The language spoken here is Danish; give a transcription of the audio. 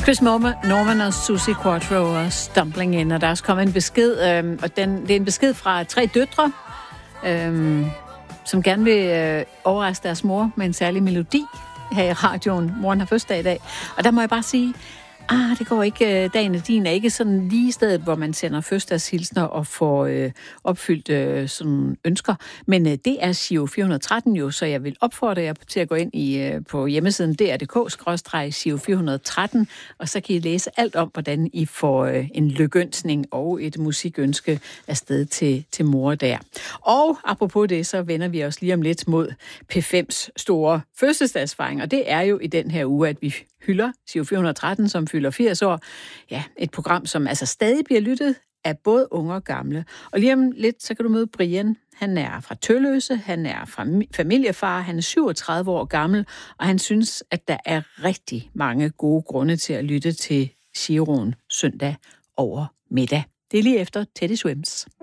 Chris Norman og Susie Quattro og Stumbling In, og der er også kommet en besked, og det er en besked fra 3 døtre, som gerne vil overraske deres mor med en særlig melodi her i radioen. Moren har fødselsdag i dag, og der må jeg bare sige, det går ikke. Dagen af din er ikke sådan lige stedet, hvor man sender fødselsdagshilsner og får opfyldt sådan ønsker. Men det er Giro 413 jo, så jeg vil opfordre jer til at gå ind på hjemmesiden dr.dk/Giro 413, og så kan I læse alt om, hvordan I får en lykønskning og et musikønske afsted til mor der. Og apropos det, så vender vi os lige om lidt mod P5's store fødselsdagsfejring, og det er jo i den her uge, at vi hylder Giro 413, som fylder 80 år. Ja, et program, som altså stadig bliver lyttet af både unge og gamle. Og lige om lidt, så kan du møde Brian. Han er fra Tølløse, han er familiefar, han er 37 år gammel, og han synes, at der er rigtig mange gode grunde til at lytte til Giroen søndag over middag. Det er lige efter Teddy Swims.